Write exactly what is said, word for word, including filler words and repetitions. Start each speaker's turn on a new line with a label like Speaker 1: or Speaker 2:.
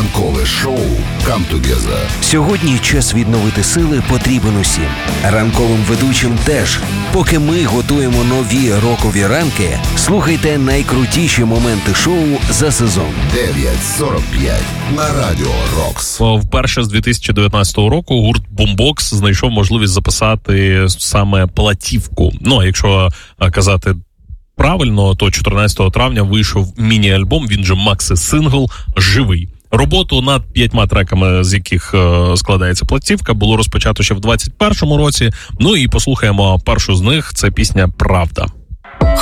Speaker 1: Ранкове шоу «Come Together».
Speaker 2: Сьогодні час відновити сили потрібен усім. Ранковим ведучим теж. Поки ми готуємо нові рокові ранки, слухайте найкрутіші моменти шоу за сезон.
Speaker 1: дев'ять сорок п'ять на Радіо Рокс.
Speaker 3: Вперше з дві тисячі дев'ятнадцятого року гурт Boombox знайшов можливість записати саме платівку. Ну, а якщо казати правильно, то чотирнадцятого травня вийшов міні-альбом, він же макси-сингл «Живий». Роботу над п'ятьма треками, з яких е, складається платівка, було розпочато ще в двадцять першому році. Ну і послухаємо першу з них, це пісня «Правда».